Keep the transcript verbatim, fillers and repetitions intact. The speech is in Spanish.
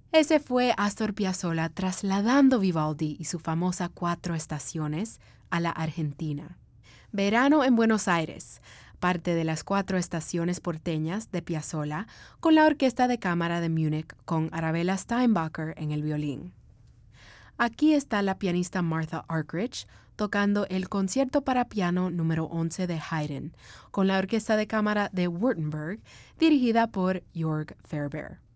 Ese fue Astor Piazzolla trasladando Vivaldi y su famosa Cuatro Estaciones a la Argentina. Verano en Buenos Aires, parte de las Cuatro Estaciones porteñas de Piazzolla con la Orquesta de Cámara de Múnich con Arabella Steinbacher en el violín. Aquí está la pianista Martha Argerich tocando el Concierto para piano número once de Haydn con la Orquesta de Cámara de Württemberg dirigida por Jörg Ferber.